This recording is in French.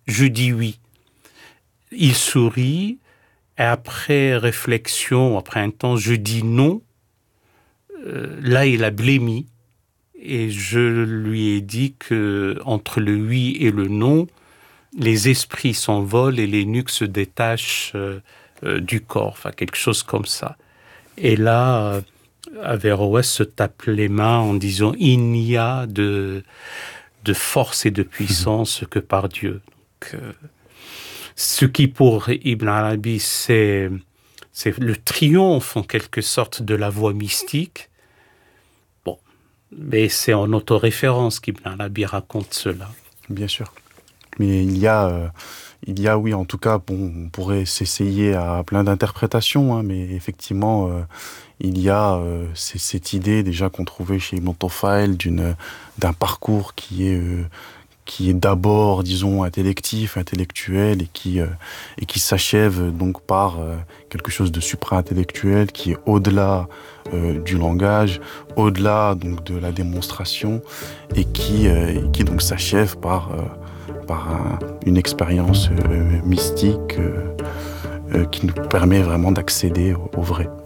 je dis oui. Il sourit, et après réflexion, après un temps, je dis non. Là, il a blêmi, et je lui ai dit que entre le oui et le non, les esprits s'envolent et les nuques se détachent du corps, enfin quelque chose comme ça. Et là, Averroès se tape les mains en disant « Il n'y a de force et de puissance que par Dieu ». Donc, ce qui pour Ibn Arabi, c'est le triomphe en quelque sorte de la voie mystique. Bon, mais c'est en autoréférence qu'Ibn Arabi raconte cela. Bien sûr. Mais il y a, oui, en tout cas, bon, on pourrait s'essayer à plein d'interprétations, hein, mais effectivement, il y a cette idée déjà qu'on trouvait chez Ibn Tufayl d'un parcours qui est d'abord, disons, intellectuel, et qui s'achève donc par quelque chose de supra-intellectuel qui est au-delà du langage, au-delà donc de la démonstration, et qui donc s'achève par une expérience mystique qui nous permet vraiment d'accéder au vrai.